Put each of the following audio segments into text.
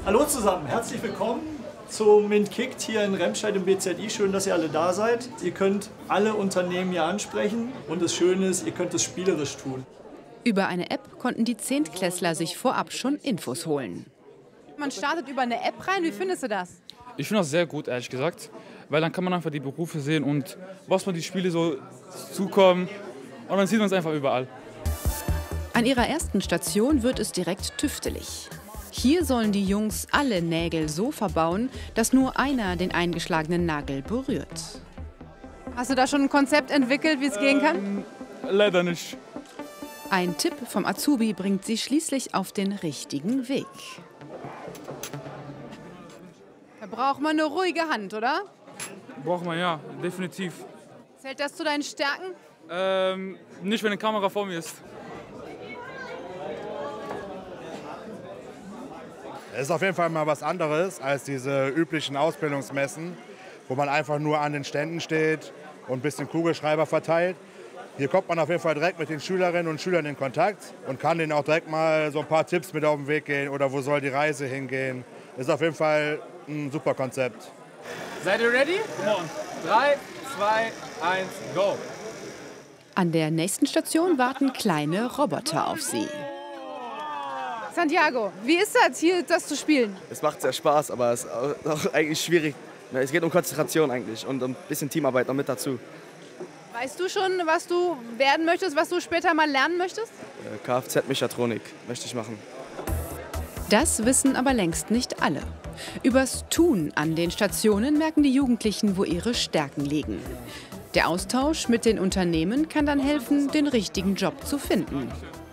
Hallo zusammen, herzlich willkommen zu Mint Kickt hier in Remscheid im BZI. Schön, dass ihr alle da seid. Ihr könnt alle Unternehmen hier ansprechen und das Schöne ist, ihr könnt es spielerisch tun. Über eine App konnten die Zehntklässler sich vorab schon Infos holen. Man startet über eine App rein. Wie findest du das? Ich finde das sehr gut, ehrlich gesagt, weil dann kann man einfach die Berufe sehen und was man die Spiele so zukommen und dann sieht man es einfach überall. An ihrer ersten Station wird es direkt tüftelig. Hier sollen die Jungs alle Nägel so verbauen, dass nur einer den eingeschlagenen Nagel berührt. Hast du da schon ein Konzept entwickelt, wie es gehen kann? Leider nicht. Ein Tipp vom Azubi bringt sie schließlich auf den richtigen Weg. Da braucht man eine ruhige Hand, oder? Braucht man, ja, definitiv. Zählt das zu deinen Stärken? Nicht, wenn eine Kamera vor mir ist. Es ist auf jeden Fall mal was anderes als diese üblichen Ausbildungsmessen, wo man einfach nur an den Ständen steht und ein bisschen Kugelschreiber verteilt. Hier kommt man auf jeden Fall direkt mit den Schülerinnen und Schülern in Kontakt und kann denen auch direkt mal so ein paar Tipps mit auf den Weg gehen oder wo soll die Reise hingehen. Das ist auf jeden Fall ein super Konzept. Seid ihr ready? Ja. 3, 2, 1, go! An der nächsten Station warten kleine Roboter auf sie. Santiago, wie ist das hier, das zu spielen? Es macht sehr Spaß, aber es ist auch eigentlich schwierig. Es geht um Konzentration eigentlich und ein bisschen Teamarbeit noch mit dazu. Weißt du schon, was du werden möchtest, was du später mal lernen möchtest? Kfz-Mechatronik möchte ich machen. Das wissen aber längst nicht alle. Übers Tun an den Stationen merken die Jugendlichen, wo ihre Stärken liegen. Der Austausch mit den Unternehmen kann dann helfen, den richtigen Job zu finden.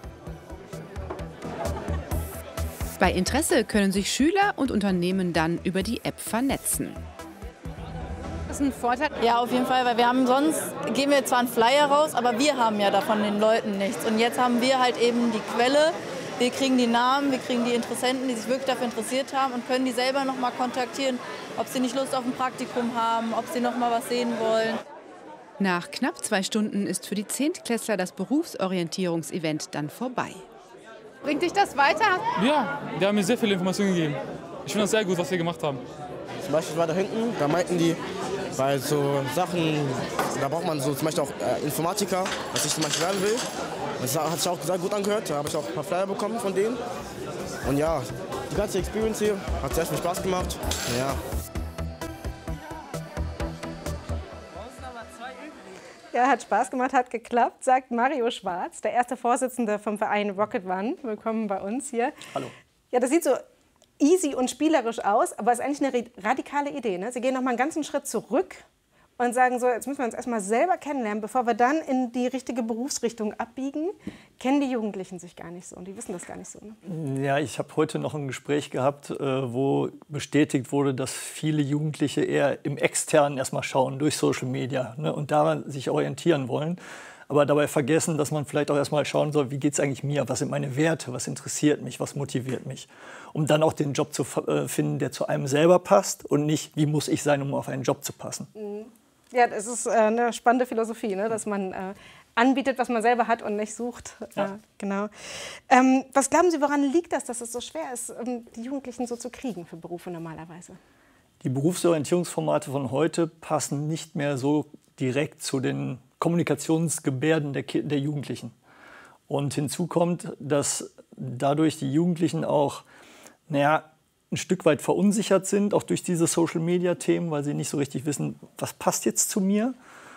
Bei Interesse können sich Schüler und Unternehmen dann über die App vernetzen. Das ist ein Vorteil. Ja, auf jeden Fall, weil wir haben sonst, geben wir zwar einen Flyer raus, aber wir haben ja davon den Leuten nichts. Und jetzt haben wir halt eben die Quelle, wir kriegen die Namen, wir kriegen die Interessenten, die sich wirklich dafür interessiert haben und können die selber noch mal kontaktieren, ob sie nicht Lust auf ein Praktikum haben, ob sie noch mal was sehen wollen. Nach knapp 2 Stunden ist für die Zehntklässler das Berufsorientierungsevent dann vorbei. Bringt dich das weiter? Ja, die haben mir sehr viele Informationen gegeben. Ich finde das sehr gut, was wir gemacht haben. Zum Beispiel weiter hinten, da meinten die, bei so Sachen, da braucht man so zum Beispiel auch Informatiker, was ich zum Beispiel werden will. Das hat sich auch sehr gut angehört, da habe ich auch ein paar Flyer bekommen von denen. Und ja, die ganze Experience hier hat sehr viel Spaß gemacht. Ja. Ja, hat Spaß gemacht, hat geklappt, sagt Mario Schwarz, der erste Vorsitzende vom Verein Rocket One. Willkommen bei uns hier. Hallo. Ja, das sieht so easy und spielerisch aus, aber ist eigentlich eine radikale Idee. Ne? Sie gehen noch mal einen ganzen Schritt zurück und sagen so, jetzt müssen wir uns erstmal selber kennenlernen, bevor wir dann in die richtige Berufsrichtung abbiegen. Kennen die Jugendlichen sich gar nicht so und die wissen das gar nicht so. Ne? Ja, ich habe heute noch ein Gespräch gehabt, wo bestätigt wurde, dass viele Jugendliche eher im Externen erstmal schauen, durch Social Media, ne, und daran sich orientieren wollen. Aber dabei vergessen, dass man vielleicht auch erstmal schauen soll, wie geht es eigentlich mir, was sind meine Werte, was interessiert mich, was motiviert mich. Um dann auch den Job zu finden, der zu einem selber passt und nicht, wie muss ich sein, um auf einen Job zu passen. Ja, das ist eine spannende Philosophie, ne? Dass man anbietet, was man selber hat und nicht sucht. Ja. Genau. Was glauben Sie, woran liegt das, dass es so schwer ist, die Jugendlichen so zu kriegen für Berufe normalerweise? Die Berufsorientierungsformate von heute passen nicht mehr so direkt zu den Kommunikationsgebärden der Jugendlichen. Und hinzu kommt, dass dadurch die Jugendlichen auch ein Stück weit verunsichert sind, auch durch diese Social-Media-Themen, weil sie nicht so richtig wissen, was passt jetzt zu mir.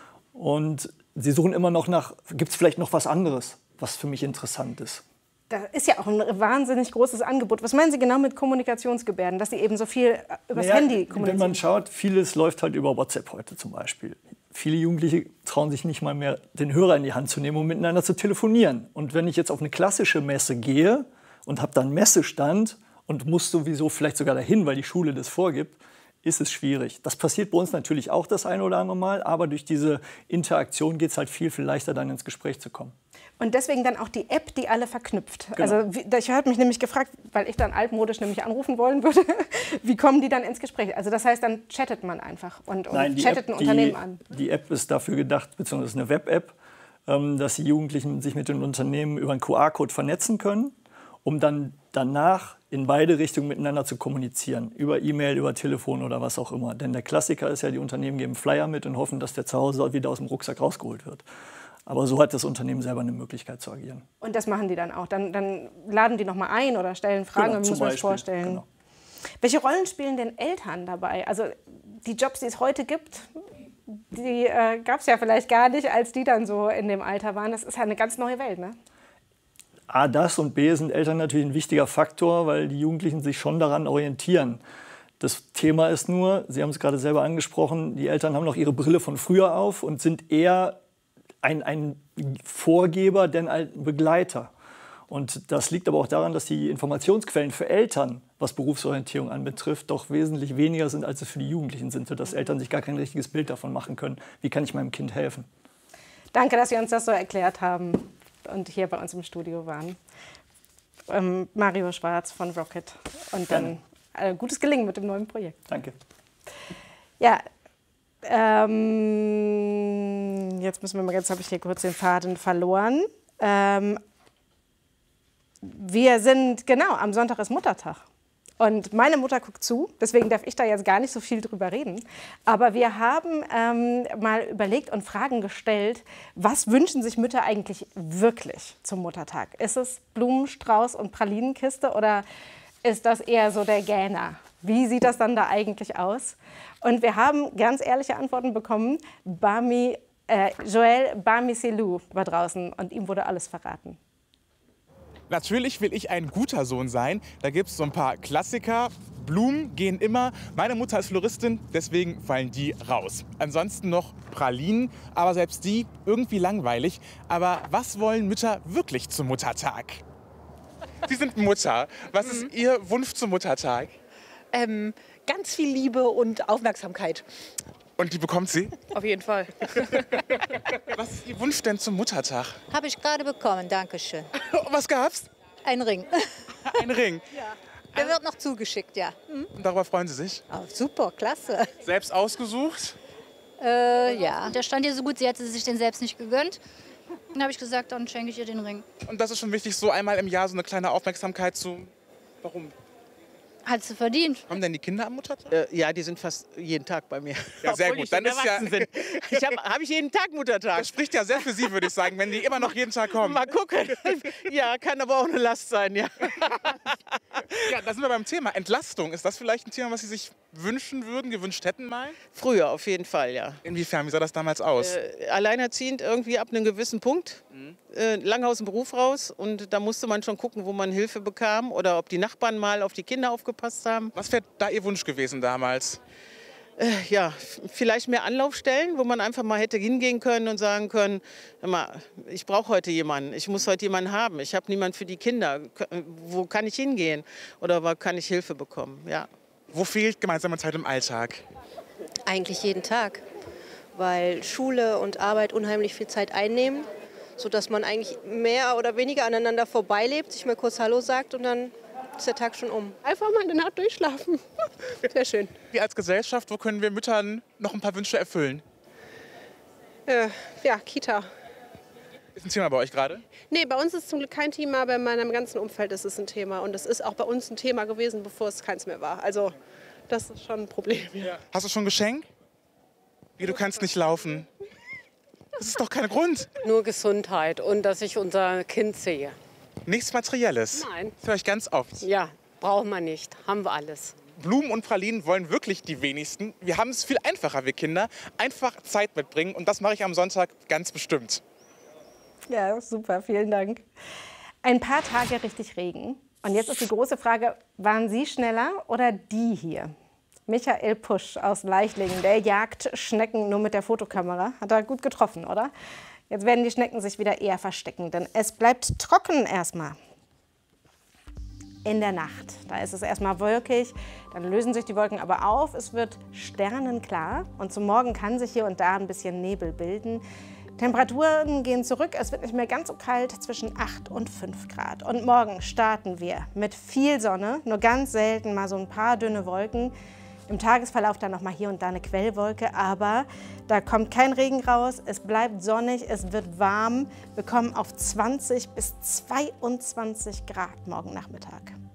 Und sie suchen immer noch nach, gibt es vielleicht noch was anderes, was für mich interessant ist. Da ist ja auch ein wahnsinnig großes Angebot. Was meinen Sie genau mit Kommunikationsgebärden, dass Sie eben so viel übers Handy kommunizieren? Wenn man schaut, vieles läuft halt über WhatsApp heute zum Beispiel. Viele Jugendliche trauen sich nicht mal mehr, den Hörer in die Hand zu nehmen, um miteinander zu telefonieren. Und wenn ich jetzt auf eine klassische Messe gehe und habe dann einen Messestand und muss sowieso vielleicht sogar dahin, weil die Schule das vorgibt, ist es schwierig. Das passiert bei uns natürlich auch das eine oder andere Mal, aber durch diese Interaktion geht es halt viel, viel leichter, dann ins Gespräch zu kommen. Und deswegen dann auch die App, die alle verknüpft. Genau. Also ich habe mich nämlich gefragt, weil ich dann altmodisch nämlich anrufen wollen würde, wie kommen die dann ins Gespräch? Also das heißt, dann chattet man einfach und chattet ein Unternehmen an. Die App ist dafür gedacht, beziehungsweise eine Web-App, dass die Jugendlichen sich mit den Unternehmen über einen QR-Code vernetzen können, um dann danach in beide Richtungen miteinander zu kommunizieren. Über E-Mail, über Telefon oder was auch immer. Denn der Klassiker ist ja, die Unternehmen geben Flyer mit und hoffen, dass der zu Hause wieder aus dem Rucksack rausgeholt wird. Aber so hat das Unternehmen selber eine Möglichkeit zu agieren. Und das machen die dann auch? Dann laden die noch mal ein oder stellen Fragen? Genau, wie muss man das vorstellen? Genau. Welche Rollen spielen denn Eltern dabei? Also die Jobs, die es heute gibt, die gab es ja vielleicht gar nicht, als die dann so in dem Alter waren. Das ist ja eine ganz neue Welt, ne? A, das und B sind Eltern natürlich ein wichtiger Faktor, weil die Jugendlichen sich schon daran orientieren. Das Thema ist nur, Sie haben es gerade selber angesprochen, die Eltern haben noch ihre Brille von früher auf und sind eher ein Vorgeber, denn ein Begleiter. Und das liegt aber auch daran, dass die Informationsquellen für Eltern, was Berufsorientierung anbetrifft, doch wesentlich weniger sind, als es für die Jugendlichen sind, sodass Eltern sich gar kein richtiges Bild davon machen können, wie kann ich meinem Kind helfen. Danke, dass Sie uns das so erklärt haben und hier bei uns im Studio waren. Mario Schwarz von Rocket. Und dann gutes Gelingen mit dem neuen Projekt. Danke. Ja, jetzt habe ich hier kurz den Faden verloren. Wir sind, genau, am Sonntag ist Muttertag. Und meine Mutter guckt zu, deswegen darf ich da jetzt gar nicht so viel drüber reden. Aber wir haben mal überlegt und Fragen gestellt, was wünschen sich Mütter eigentlich wirklich zum Muttertag? Ist es Blumenstrauß und Pralinenkiste oder ist das eher so der Gähner? Wie sieht das dann da eigentlich aus? Und wir haben ganz ehrliche Antworten bekommen. Joël Bamiselou war draußen und ihm wurde alles verraten. Natürlich will ich ein guter Sohn sein. Da gibt es so ein paar Klassiker. Blumen gehen immer. Meine Mutter ist Floristin, deswegen fallen die raus. Ansonsten noch Pralinen, aber selbst die irgendwie langweilig. Aber was wollen Mütter wirklich zum Muttertag? Sie sind Mutter. Was ist Ihr Wunsch zum Muttertag? Ganz viel Liebe und Aufmerksamkeit. Und die bekommt sie? Auf jeden Fall. Was ist Ihr Wunsch denn zum Muttertag? Habe ich gerade bekommen, danke schön. Was gab's? Ein Ring. Ein Ring? Ja. Der wird noch zugeschickt, ja. Und darüber freuen Sie sich? Oh, super, klasse. Selbst ausgesucht? Ja. Der stand ihr so gut, sie hatte sich den selbst nicht gegönnt. Dann habe ich gesagt, dann schenke ich ihr den Ring. Und das ist schon wichtig, so einmal im Jahr so eine kleine Aufmerksamkeit zu... Warum? Hat sie verdient. Kommen denn die Kinder am Muttertag? Ja, die sind fast jeden Tag bei mir. Ja, sehr gut. Dann ist ja Habe ich jeden Tag Muttertag. Das spricht ja sehr für Sie, würde ich sagen, wenn die immer noch jeden Tag kommen. Mal gucken. Ja, kann aber auch eine Last sein, ja. Ja, da sind wir beim Thema Entlastung. Ist das vielleicht ein Thema, was Sie sich wünschen würden, gewünscht hätten mal? Früher auf jeden Fall, ja. Inwiefern? Wie sah das damals aus? Alleinerziehend irgendwie ab einem gewissen Punkt. Lange aus dem Beruf raus und da musste man schon gucken, wo man Hilfe bekam oder ob die Nachbarn mal auf die Kinder aufgepasst haben. Was wäre da Ihr Wunsch gewesen damals? Ja, vielleicht mehr Anlaufstellen, wo man einfach mal hätte hingehen können und sagen können, ich brauche heute jemanden, ich muss heute jemanden haben, ich habe niemanden für die Kinder, wo kann ich hingehen oder wo kann ich Hilfe bekommen? Ja. Wo fehlt gemeinsame Zeit im Alltag? Eigentlich jeden Tag, weil Schule und Arbeit unheimlich viel Zeit einnehmen, sodass man eigentlich mehr oder weniger aneinander vorbeilebt, sich mal kurz Hallo sagt und dann ist der Tag schon um. Einfach mal eine Nacht durchschlafen. Sehr schön. Wir als Gesellschaft, wo können wir Müttern noch ein paar Wünsche erfüllen? Ja, Kita. Ist ein Thema bei euch gerade? Nee, bei uns ist es zum Glück kein Thema, aber in meinem ganzen Umfeld ist es ein Thema. Und es ist auch bei uns ein Thema gewesen, bevor es keins mehr war. Also das ist schon ein Problem. Ja. Hast du schon ein Geschenk? Wie, du kannst nicht laufen? Das ist doch kein Grund. Nur Gesundheit und dass ich unser Kind sehe. Nichts Materielles? Nein. Das höre ich ganz oft. Ja, brauchen wir nicht. Haben wir alles. Blumen und Pralinen wollen wirklich die wenigsten. Wir haben es viel einfacher, wir Kinder. Einfach Zeit mitbringen und das mache ich am Sonntag ganz bestimmt. Ja, super, vielen Dank. Ein paar Tage richtig Regen. Und jetzt ist die große Frage, waren Sie schneller oder die hier? Michael Pusch aus Leichlingen, der jagt Schnecken nur mit der Fotokamera. Hat er gut getroffen, oder? Jetzt werden die Schnecken sich wieder eher verstecken, denn es bleibt trocken erstmal. In der Nacht, da ist es erstmal wolkig, dann lösen sich die Wolken aber auf, es wird sternenklar und zum Morgen kann sich hier und da ein bisschen Nebel bilden. Temperaturen gehen zurück, es wird nicht mehr ganz so kalt, zwischen 8 und 5 Grad. Und morgen starten wir mit viel Sonne, nur ganz selten mal so ein paar dünne Wolken. Im Tagesverlauf dann noch mal hier und da eine Quellwolke, aber da kommt kein Regen raus, es bleibt sonnig, es wird warm. Wir kommen auf 20 bis 22 Grad morgen Nachmittag.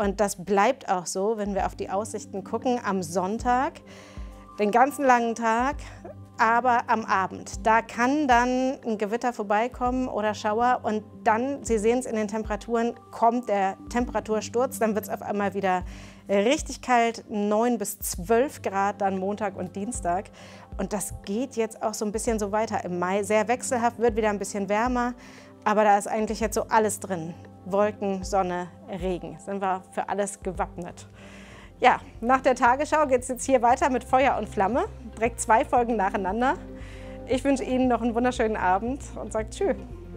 Und das bleibt auch so, wenn wir auf die Aussichten gucken, am Sonntag, den ganzen langen Tag, aber am Abend. Da kann dann ein Gewitter vorbeikommen oder Schauer und dann, Sie sehen es in den Temperaturen, kommt der Temperatursturz, dann wird es auf einmal wieder richtig kalt, 9 bis 12 Grad dann Montag und Dienstag. Und das geht jetzt auch so ein bisschen so weiter im Mai. Sehr wechselhaft, wird wieder ein bisschen wärmer, aber da ist eigentlich jetzt so alles drin. Wolken, Sonne, Regen. Sind wir für alles gewappnet. Ja, nach der Tagesschau geht es jetzt hier weiter mit Feuer und Flamme. Direkt 2 Folgen nacheinander. Ich wünsche Ihnen noch einen wunderschönen Abend und sage tschüss.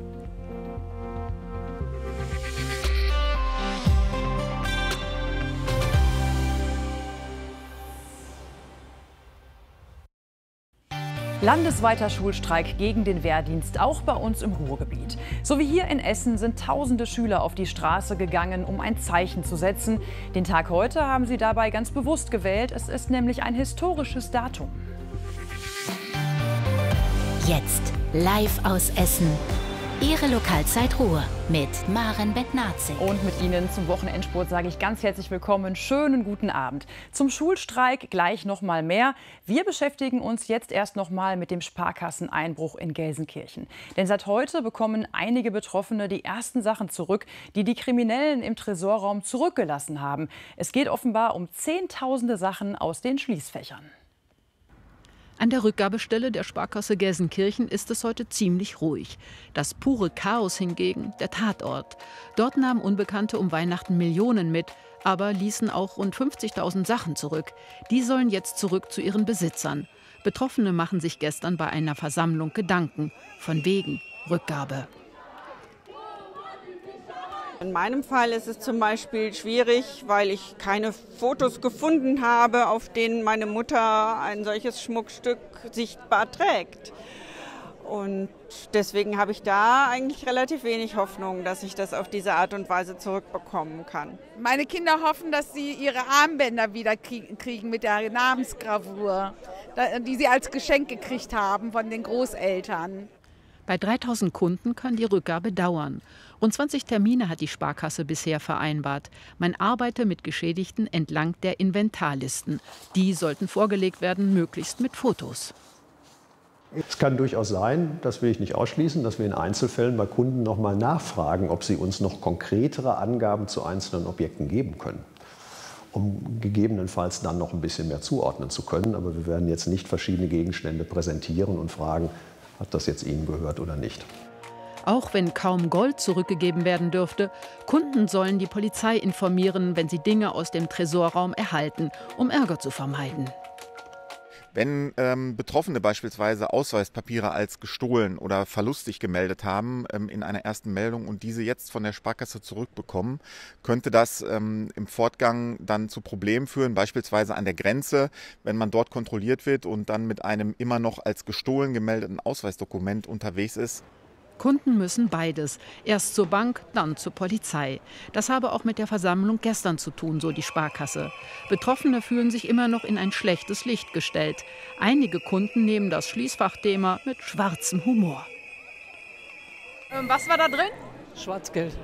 Landesweiter Schulstreik gegen den Wehrdienst, auch bei uns im Ruhrgebiet. So wie hier in Essen sind tausende Schüler auf die Straße gegangen, um ein Zeichen zu setzen. Den Tag heute haben sie dabei ganz bewusst gewählt. Es ist nämlich ein historisches Datum. Jetzt live aus Essen. Ihre Lokalzeit Ruhr mit Maren Bettnazig. Und mit Ihnen zum Wochenendsport sage ich ganz herzlich willkommen. Schönen guten Abend. Zum Schulstreik gleich noch mal mehr. Wir beschäftigen uns jetzt erst noch mal mit dem Sparkasseneinbruch in Gelsenkirchen. Denn seit heute bekommen einige Betroffene die ersten Sachen zurück, die die Kriminellen im Tresorraum zurückgelassen haben. Es geht offenbar um Zehntausende Sachen aus den Schließfächern. An der Rückgabestelle der Sparkasse Gelsenkirchen ist es heute ziemlich ruhig. Das pure Chaos hingegen der Tatort. Dort nahmen Unbekannte um Weihnachten Millionen mit, aber ließen auch rund 50.000 Sachen zurück. Die sollen jetzt zurück zu ihren Besitzern. Betroffene machen sich gestern bei einer Versammlung Gedanken. Von wegen Rückgabe. In meinem Fall ist es zum Beispiel schwierig, weil ich keine Fotos gefunden habe, auf denen meine Mutter ein solches Schmuckstück sichtbar trägt. Und deswegen habe ich da eigentlich relativ wenig Hoffnung, dass ich das auf diese Art und Weise zurückbekommen kann. Meine Kinder hoffen, dass sie ihre Armbänder wieder kriegen mit der Namensgravur, die sie als Geschenk gekriegt haben von den Großeltern. Bei 3.000 Kunden kann die Rückgabe dauern. Rund 20 Termine hat die Sparkasse bisher vereinbart. Man arbeite mit Geschädigten entlang der Inventarlisten. Die sollten vorgelegt werden, möglichst mit Fotos. Es kann durchaus sein, das will ich nicht ausschließen, dass wir in Einzelfällen bei Kunden noch mal nachfragen, ob sie uns noch konkretere Angaben zu einzelnen Objekten geben können, um gegebenenfalls dann noch ein bisschen mehr zuordnen zu können. Aber wir werden jetzt nicht verschiedene Gegenstände präsentieren und fragen, hat das jetzt Ihnen gehört oder nicht. Auch wenn kaum Gold zurückgegeben werden dürfte, Kunden sollen die Polizei informieren, wenn sie Dinge aus dem Tresorraum erhalten, um Ärger zu vermeiden. Wenn Betroffene beispielsweise Ausweispapiere als gestohlen oder verlustig gemeldet haben in einer ersten Meldung und diese jetzt von der Sparkasse zurückbekommen, könnte das im Fortgang dann zu Problemen führen, beispielsweise an der Grenze, wenn man dort kontrolliert wird und dann mit einem immer noch als gestohlen gemeldeten Ausweisdokument unterwegs ist. Kunden müssen beides. Erst zur Bank, dann zur Polizei. Das habe auch mit der Versammlung gestern zu tun, so die Sparkasse. Betroffene fühlen sich immer noch in ein schlechtes Licht gestellt. Einige Kunden nehmen das Schließfachthema mit schwarzem Humor. Was war da drin? Schwarzgeld.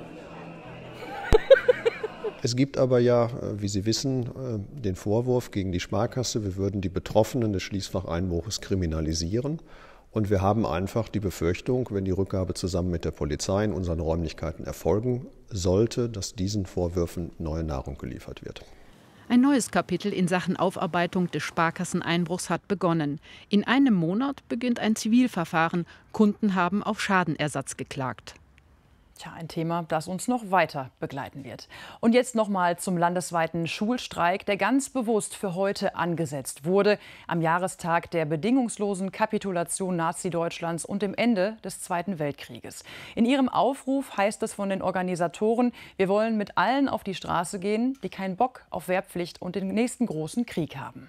Es gibt aber ja, wie Sie wissen, den Vorwurf gegen die Sparkasse, wir würden die Betroffenen des Schließfacheinbruches kriminalisieren. Und wir haben einfach die Befürchtung, wenn die Rückgabe zusammen mit der Polizei in unseren Räumlichkeiten erfolgen sollte, dass diesen Vorwürfen neue Nahrung geliefert wird. Ein neues Kapitel in Sachen Aufarbeitung des Sparkasseneinbruchs hat begonnen. In einem Monat beginnt ein Zivilverfahren. Kunden haben auf Schadenersatz geklagt. Tja, ein Thema, das uns noch weiter begleiten wird. Und jetzt noch mal zum landesweiten Schulstreik, der ganz bewusst für heute angesetzt wurde, am Jahrestag der bedingungslosen Kapitulation Nazi-Deutschlands und dem Ende des Zweiten Weltkrieges. In ihrem Aufruf heißt es von den Organisatoren, wir wollen mit allen auf die Straße gehen, die keinen Bock auf Wehrpflicht und den nächsten großen Krieg haben.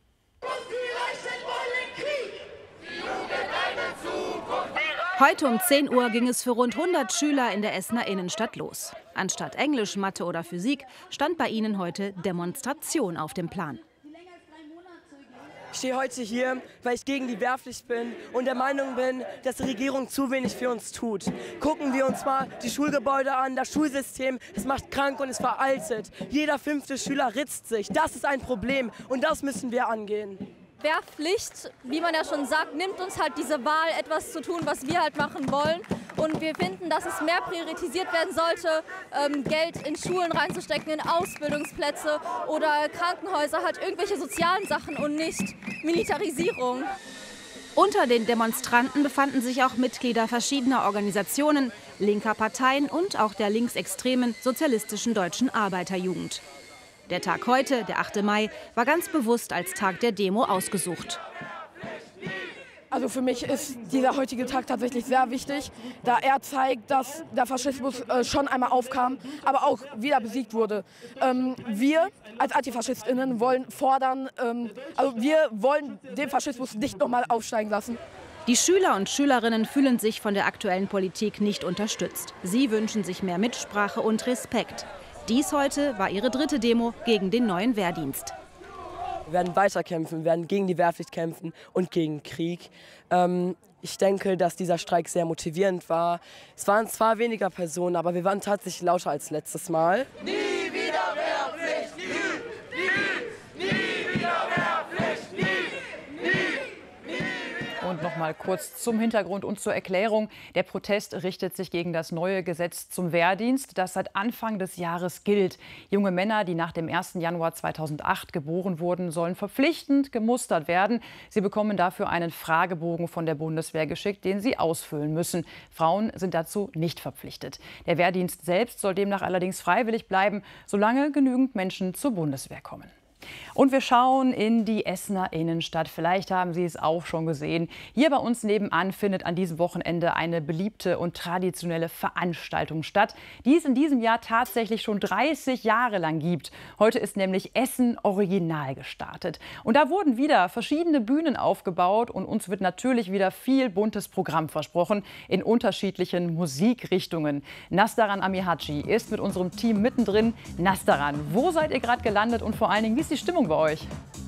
Heute um 10 Uhr ging es für rund 100 Schüler in der Essener Innenstadt los. Anstatt Englisch, Mathe oder Physik stand bei ihnen heute Demonstration auf dem Plan. Ich stehe heute hier, weil ich gegen die Wehrpflicht bin und der Meinung bin, dass die Regierung zu wenig für uns tut. Gucken wir uns mal die Schulgebäude an, das Schulsystem, es macht krank und ist veraltet. Jeder 5. Schüler ritzt sich. Das ist ein Problem und das müssen wir angehen. Wehrpflicht, wie man ja schon sagt, nimmt uns halt diese Wahl, etwas zu tun, was wir halt machen wollen. Und wir finden, dass es mehr priorisiert werden sollte, Geld in Schulen reinzustecken, in Ausbildungsplätze oder Krankenhäuser, halt irgendwelche sozialen Sachen und nicht Militarisierung. Unter den Demonstranten befanden sich auch Mitglieder verschiedener Organisationen, linker Parteien und auch der linksextremen Sozialistischen Deutschen Arbeiterjugend. Der Tag heute, der 8. Mai, war ganz bewusst als Tag der Demo ausgesucht. Also für mich ist dieser heutige Tag tatsächlich sehr wichtig, da er zeigt, dass der Faschismus schon einmal aufkam, aber auch wieder besiegt wurde. Wir als AntifaschistInnen wollen fordern, wir wollen den Faschismus nicht nochmal aufsteigen lassen. Die Schüler und Schülerinnen fühlen sich von der aktuellen Politik nicht unterstützt. Sie wünschen sich mehr Mitsprache und Respekt. Dies heute war ihre 3. Demo gegen den neuen Wehrdienst. Wir werden weiterkämpfen, wir werden gegen die Wehrpflicht kämpfen und gegen Krieg. Ich denke, dass dieser Streik sehr motivierend war. Es waren zwar weniger Personen, aber wir waren tatsächlich lauter als letztes Mal. Nie wieder Wehrpflicht, nie wieder Wehrpflicht, nie. Und noch mal kurz zum Hintergrund und zur Erklärung. Der Protest richtet sich gegen das neue Gesetz zum Wehrdienst, das seit Anfang des Jahres gilt. Junge Männer, die nach dem 1. Januar 2008 geboren wurden, sollen verpflichtend gemustert werden. Sie bekommen dafür einen Fragebogen von der Bundeswehr geschickt, den sie ausfüllen müssen. Frauen sind dazu nicht verpflichtet. Der Wehrdienst selbst soll demnach allerdings freiwillig bleiben, solange genügend Menschen zur Bundeswehr kommen. Und wir schauen in die Essener Innenstadt. Vielleicht haben Sie es auch schon gesehen. Hier bei uns nebenan findet an diesem Wochenende eine beliebte und traditionelle Veranstaltung statt, die es in diesem Jahr tatsächlich schon 30 Jahre lang gibt. Heute ist nämlich Essen Original gestartet. Und da wurden wieder verschiedene Bühnen aufgebaut und uns wird natürlich wieder viel buntes Programm versprochen in unterschiedlichen Musikrichtungen. Nasdaran Amihaci ist mit unserem Team mittendrin. Nasdaran, wo seid ihr gerade gelandet und vor allen Dingen, wie ist die Stimmung bei euch?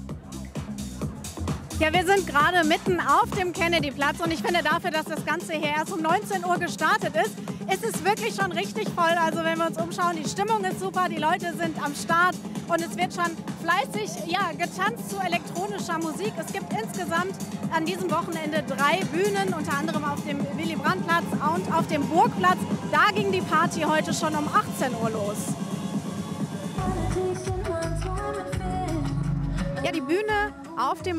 Ja, wir sind gerade mitten auf dem Kennedy-Platz und ich finde dafür, dass das Ganze hier erst um 19 Uhr gestartet ist, ist es wirklich schon richtig voll. Also wenn wir uns umschauen, die Stimmung ist super, die Leute sind am Start und es wird schon fleißig getanzt zu elektronischer Musik. Es gibt insgesamt an diesem Wochenende 3 Bühnen, unter anderem auf dem Willy-Brandt-Platz und auf dem Burgplatz. Da ging die Party heute schon um 18 Uhr los. Ja, die Bühne auf dem